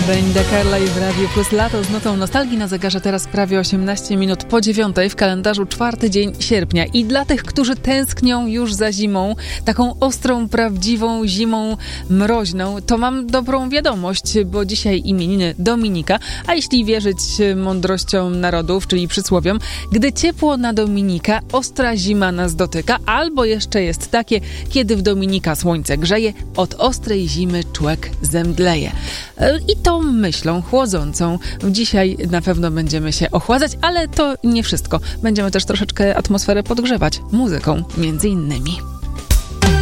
Belinda Carlisle w Radiu Plus. Lato z nutą nostalgii na zegarze, teraz prawie 18 minut po 9, w kalendarzu 4 dzień sierpnia. I dla tych, którzy tęsknią już za zimą, taką ostrą, prawdziwą zimą mroźną, to mam dobrą wiadomość, bo dzisiaj imieniny Dominika, a jeśli wierzyć mądrościom narodów, czyli przysłowiom, gdy ciepło na Dominika, ostra zima nas dotyka, albo jeszcze jest takie, kiedy w Dominika słońce grzeje, od ostrej zimy człowiek zemdleje. I tą myślą chłodzącą dzisiaj na pewno będziemy się ochładzać, ale to nie wszystko. Będziemy też troszeczkę atmosferę podgrzewać muzyką, między innymi.